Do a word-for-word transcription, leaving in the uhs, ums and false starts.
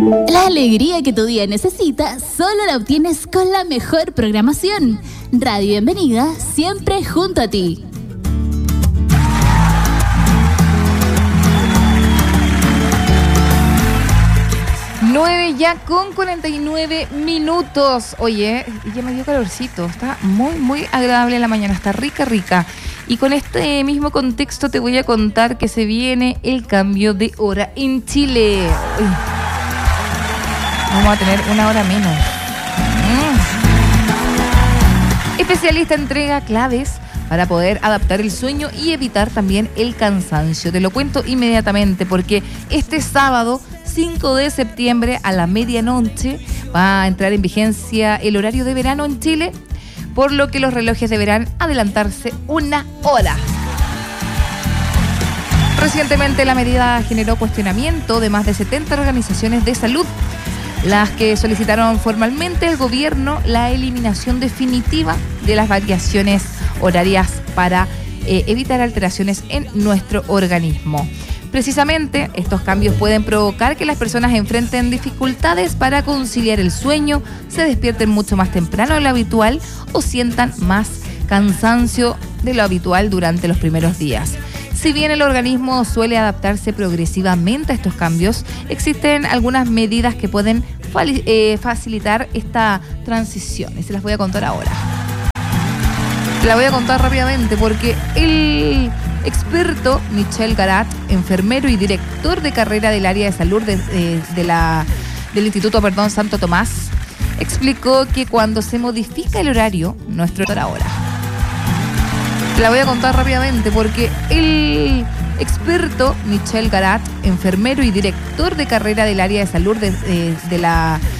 La alegría que tu día necesita solo la obtienes con la mejor programación. Radio Bienvenida, siempre junto a ti. nueve ya con cuarenta y nueve minutos. Oye, ya me dio calorcito. Está muy, muy agradable la mañana. Está rica, rica. Y con este mismo contexto te voy a contar que se viene el cambio de hora en Chile. Uy. Vamos a tener una hora menos. Mm. Especialista entrega claves para poder adaptar el sueño y evitar también el cansancio. Te lo cuento inmediatamente porque este sábado cinco de septiembre a la medianoche va a entrar en vigencia el horario de verano en Chile, por lo que los relojes deberán adelantarse una hora. Recientemente la medida generó cuestionamiento de más de setenta organizaciones de salud, las que solicitaron formalmente al gobierno la eliminación definitiva de las variaciones horarias para eh, evitar alteraciones en nuestro organismo. Precisamente, estos cambios pueden provocar que las personas enfrenten dificultades para conciliar el sueño, se despierten mucho más temprano de lo habitual o sientan más cansancio de lo habitual durante los primeros días. Si bien el organismo suele adaptarse progresivamente a estos cambios, existen algunas medidas que pueden facilitar esta transición y se las voy a contar ahora. Te la voy a contar rápidamente porque el experto Michel Garat, enfermero y director de carrera del área de salud de, de, de la, del Instituto perdón, Santo Tomás, explicó que cuando se modifica el horario, nuestro ahora. Te la voy a contar rápidamente porque el experto Michel Garat, enfermero y director de carrera del área de salud de, de, de la,